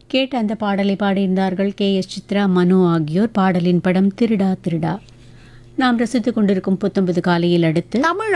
கேட்ட அந்த பாடலை பாடியிருந்தார்கள் கே.எஸ். சித்ரா, மனோ ஆகியோர். பாடலின் படம் திருடா திருடா. நாம் ரசித்துக் கொண்டிருக்கும் புத்தம்புது காலையில் அடுத்து தமிழ்